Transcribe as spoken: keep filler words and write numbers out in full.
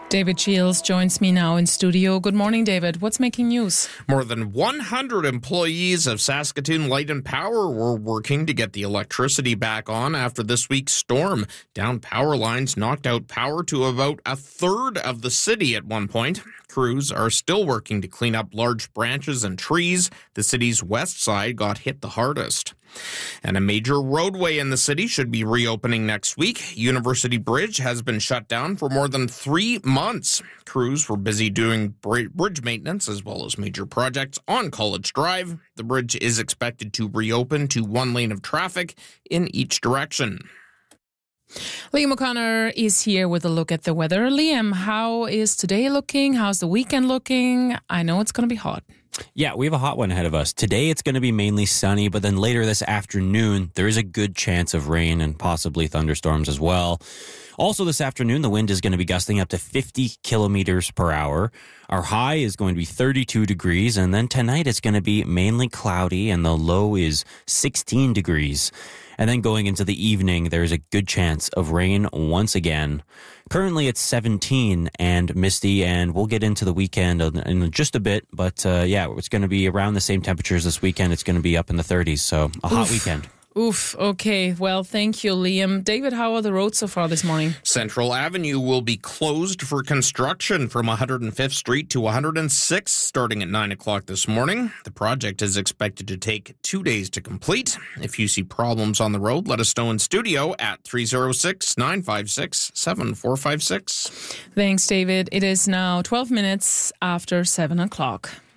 David Shields joins me now in studio. Good morning, David. What's making news? More than one hundred employees of Saskatoon Light and Power were working to get the electricity back on after this week's storm. Downed power lines knocked out power to about a third of the city at one point. Crews are still working to clean up large branches and trees. The city's west side got hit the hardest. And a major roadway in the city should be reopening next week. University Bridge has been shut down for more than three months. Crews were busy doing bridge maintenance as well as major projects on College Drive. The bridge is expected to reopen to one lane of traffic in each direction. Liam O'Connor is here with a look at the weather. Liam, how is today looking? How's the weekend looking? I know it's going to be hot. Yeah, we have a hot one ahead of us. Today it's going to be mainly sunny, but then later this afternoon, there is a good chance of rain and possibly thunderstorms as well. Also this afternoon, the wind is going to be gusting up to fifty kilometers per hour. Our high is going to be thirty-two degrees, and then tonight it's going to be mainly cloudy, and the low is sixteen degrees. And then going into the evening, there's a good chance of rain once again. Currently, it's seventeen and misty, and we'll get into the weekend in just a bit. But uh, yeah, it's going to be around the same temperatures this weekend. It's going to be up in the thirties, so a hot Oof. weekend. Oof. Okay. Well, thank you, Liam. David, how are the roads so far this morning? Central Avenue will be closed for construction from one hundred fifth Street to one hundred sixth starting at nine o'clock this morning. The project is expected to take two days to complete. If you see problems on the road, let us know in studio at three oh six, nine five six, seven four five six. Thanks, David. It is now twelve minutes after seven o'clock.